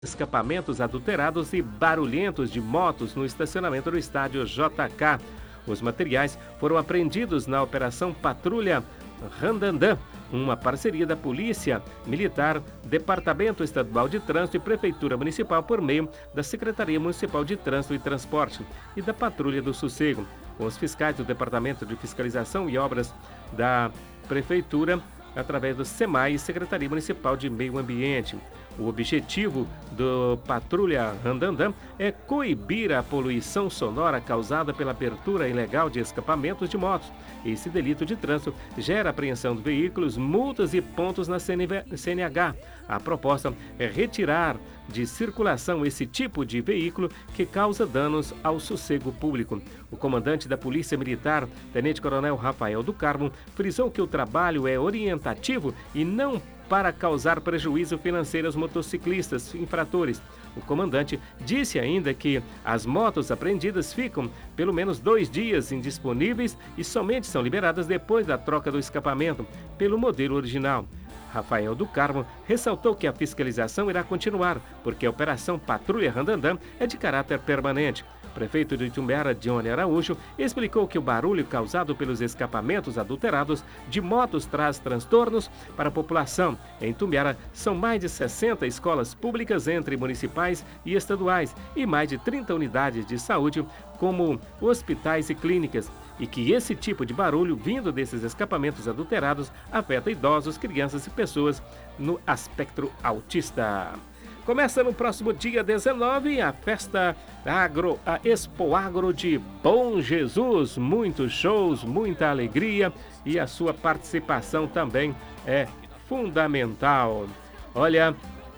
escapamentos adulterados e barulhentos de motos no estacionamento do estádio JK. Os materiais foram apreendidos na Operação Patrulha Randandã, uma parceria da Polícia Militar, Departamento Estadual de Trânsito e Prefeitura Municipal por meio da Secretaria Municipal de Trânsito e Transporte e da Patrulha do Sossego, com os fiscais do Departamento de Fiscalização e Obras da Prefeitura, através do SEMAI e Secretaria Municipal de Meio Ambiente. O objetivo do Patrulha Randandã é coibir a poluição sonora causada pela abertura ilegal de escapamentos de motos. Esse delito de trânsito gera apreensão de veículos, multas e pontos na CNH. A proposta é retirar de circulação esse tipo de veículo que causa danos ao sossego público. O comandante da Polícia Militar, Tenente Coronel Rafael do Carmo, frisou que o trabalho é orientativo e não para causar prejuízo financeiro aos motociclistas infratores. O comandante disse ainda que as motos apreendidas ficam pelo menos 2 dias indisponíveis e somente são liberadas depois da troca do escapamento pelo modelo original. Rafael do Carmo ressaltou que a fiscalização irá continuar, porque a Operação Patrulha Randandã é de caráter permanente. O prefeito de Itumbiara, Johnny Araújo, explicou que o barulho causado pelos escapamentos adulterados de motos traz transtornos para a população. Em Itumbiara, são mais de 60 escolas públicas entre municipais e estaduais e mais de 30 unidades de saúde, como hospitais e clínicas, e que esse tipo de barulho vindo desses escapamentos adulterados afeta idosos, crianças e pessoas no espectro autista. Começa no próximo dia 19 a festa a Expo Agro de Bom Jesus. Muitos shows, muita alegria e a sua participação também é fundamental. Olha,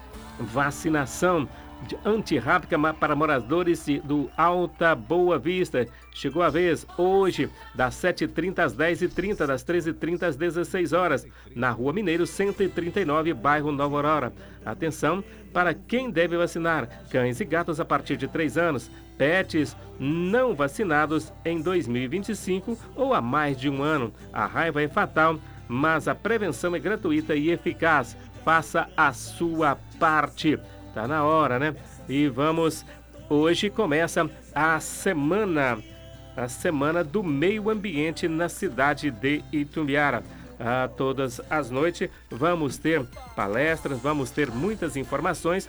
vacinação antirrábica para moradores do Alta Boa Vista. Chegou a vez hoje, das 7h30 às 10h30, das 13h30 às 16 horas, na Rua Mineiro 139, bairro Nova Aurora. Atenção para quem deve vacinar: cães e gatos a partir de 3 anos, pets não vacinados em 2025 ou há mais de 1 ano. A raiva é fatal, mas a prevenção é gratuita e eficaz. Faça a sua parte. Tá na hora, né? E hoje começa a semana do meio ambiente na cidade de Itumbiara. Todas as noites vamos ter palestras, vamos ter muitas informações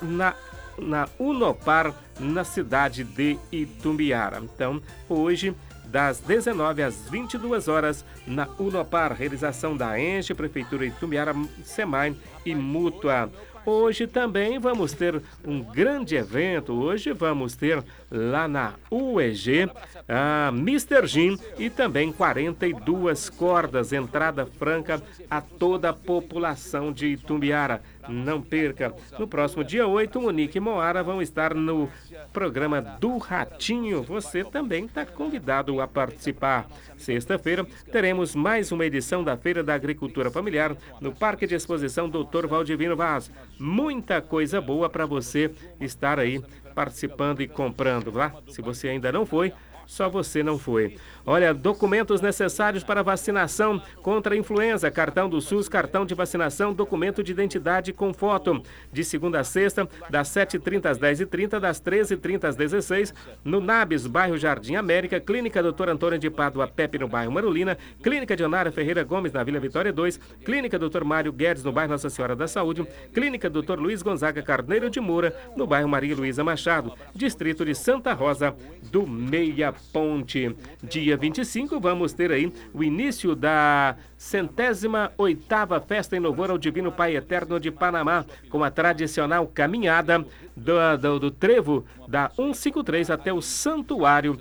na Unopar, na cidade de Itumbiara. Então, hoje, das 19 às 22 horas, na Unopar, realização da ENGE, Prefeitura de Itumbiara, SEMAI e Mútua. Hoje também vamos ter um grande evento. Hoje vamos ter lá na UEG a Mr. Gym e também 42 cordas, entrada franca a toda a população de Itumbiara. Não perca. No próximo dia 8, Monique e Moara vão estar no programa do Ratinho. Você também está convidado a participar. Sexta-feira teremos mais uma edição da Feira da Agricultura Familiar no Parque de Exposição Dr. Valdivino Vaz. Muita coisa boa para você estar aí participando e comprando lá. Se você ainda não foi, só você não foi. Olha, documentos necessários para vacinação contra a influenza: cartão do SUS, cartão de vacinação, documento de identidade com foto. De segunda a sexta, das 7h30 às 10h30, das 13h30 às 16h, no NABES, bairro Jardim América, Clínica Dr. Antônio de Pádua Pepe, no bairro Marulina, Clínica Dionara Ferreira Gomes, na Vila Vitória 2, Clínica Dr. Mário Guedes, no bairro Nossa Senhora da Saúde, Clínica Dr. Luiz Gonzaga Carneiro de Moura, no bairro Maria Luísa Machado, Distrito de Santa Rosa do Meia Ponte. Dia 25, vamos ter aí o início da 108ª Festa em Louvor ao Divino Pai Eterno de Panamá, com a tradicional caminhada do trevo da 153 até o Santuário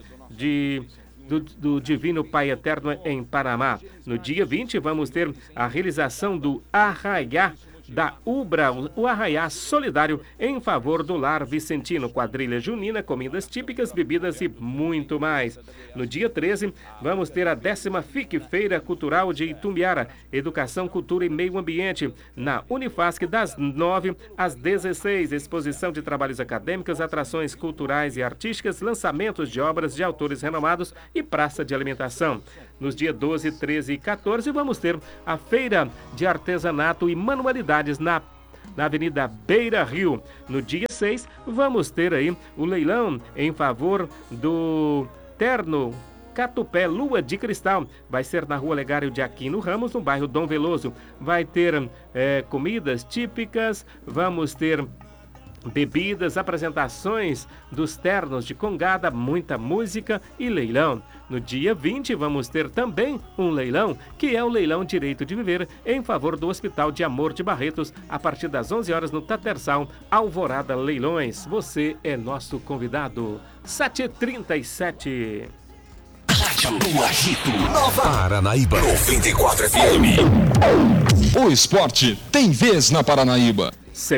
do Divino Pai Eterno em Panamá. No dia 20, vamos ter a realização do Arraiá da Ubra, o Arraiá Solidário em favor do Lar Vicentino, quadrilha junina, comidas típicas, bebidas e muito mais. No dia 13, vamos ter a 10ª FIC, Feira Cultural de Itumbiara, Educação, Cultura e Meio Ambiente, na Unifasc, das 9 às 16, exposição de trabalhos acadêmicos, atrações culturais e artísticas, lançamentos de obras de autores renomados e praça de alimentação. Nos dias 12, 13 e 14, vamos ter a Feira de Artesanato e Manualidades na na Avenida Beira Rio. No dia 6, vamos ter aí o leilão em favor do terno Catupé Lua de Cristal. Vai ser na Rua Legário de Aquino Ramos, no bairro Dom Veloso. Vai ter comidas típicas, vamos ter bebidas, apresentações dos ternos de congada, muita música e leilão. No dia 20 vamos ter também um leilão, que é o leilão Direito de Viver, em favor do Hospital de Amor de Barretos, a partir das 11 horas no Tatersal, Alvorada Leilões. Você é nosso convidado. 7h37. Do Agito, Nova Paranaíba 94 FM. O esporte tem vez na Paranaíba.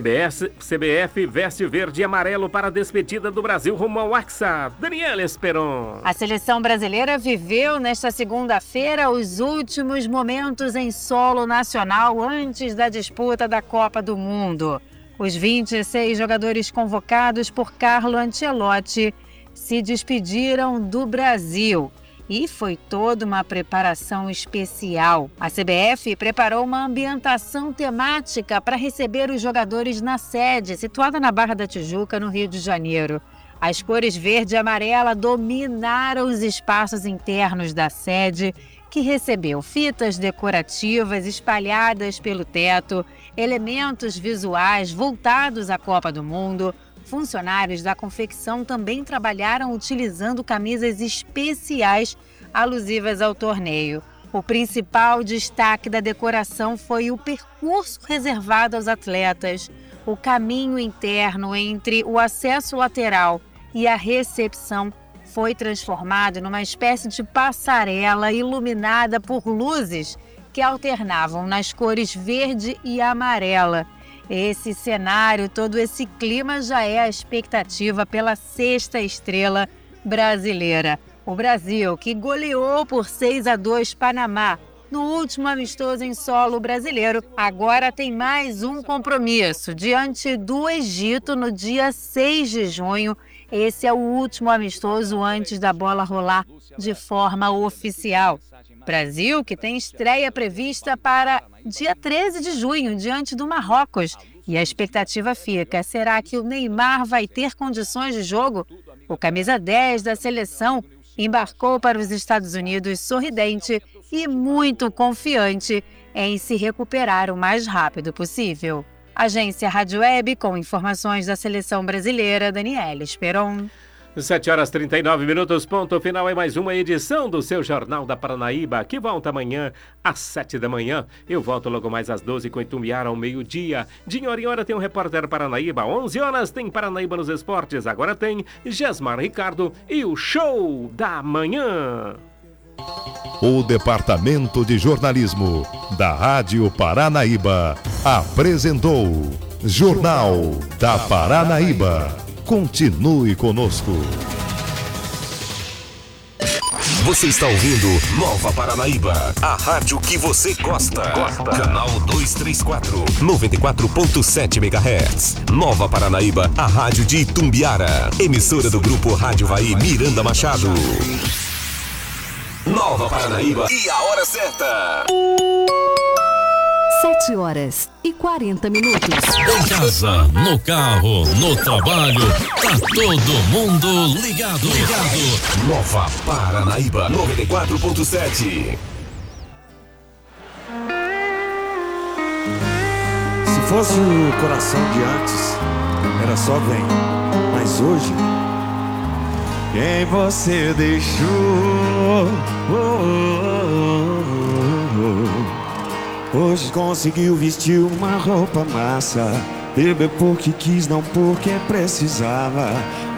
CBF veste verde e amarelo para a despedida do Brasil rumo ao Hexa. Daniela Esperon. A seleção brasileira viveu nesta segunda-feira os últimos momentos em solo nacional antes da disputa da Copa do Mundo. Os 26 jogadores convocados por Carlo Ancelotti se despediram do Brasil. E foi toda uma preparação especial. A CBF preparou uma ambientação temática para receber os jogadores na sede, situada na Barra da Tijuca, no Rio de Janeiro. As cores verde e amarela dominaram os espaços internos da sede, que recebeu fitas decorativas espalhadas pelo teto, elementos visuais voltados à Copa do Mundo. Funcionários da confecção também trabalharam utilizando camisas especiais alusivas ao torneio. O principal destaque da decoração foi o percurso reservado aos atletas. O caminho interno entre o acesso lateral e a recepção foi transformado numa espécie de passarela iluminada por luzes que alternavam nas cores verde e amarela. Esse cenário, todo esse clima já é a expectativa pela sexta estrela brasileira. O Brasil, que goleou por 6-2 Panamá no último amistoso em solo brasileiro, agora tem mais um compromisso diante do Egito no dia 6 de junho. Esse é o último amistoso antes da bola rolar de forma oficial. Brasil, que tem estreia prevista para dia 13 de junho, diante do Marrocos. E a expectativa fica, será que o Neymar vai ter condições de jogo? O camisa 10 da seleção embarcou para os Estados Unidos sorridente e muito confiante em se recuperar o mais rápido possível. Agência Rádio Web, com informações da seleção brasileira, Daniela Esperon. 7h39, ponto final é mais uma edição do seu Jornal da Paranaíba, que volta amanhã às 7 da manhã. Eu volto logo mais às 12 com Itumbiara ao meio-dia. De hora em hora tem o Repórter Paranaíba, 11 horas tem Paranaíba nos Esportes, agora tem Gesmar Ricardo e o Show da Manhã. O Departamento de Jornalismo da Rádio Paranaíba apresentou Jornal da Paranaíba. Continue conosco. Você está ouvindo Nova Paranaíba, a rádio que você gosta. Canal 234, 94.7 MHz. Nova Paranaíba, a rádio de Itumbiara. Emissora do Grupo Rádio Vai Miranda Machado. Nova Paranaíba e a hora certa. 7h40. Em casa, no carro, no trabalho, tá todo mundo ligado. Nova Paranaíba 94.7. Se fosse o coração de antes, era só vem. Mas hoje, quem você deixou? Hoje conseguiu vestir uma roupa massa, beber porque quis, não porque precisava.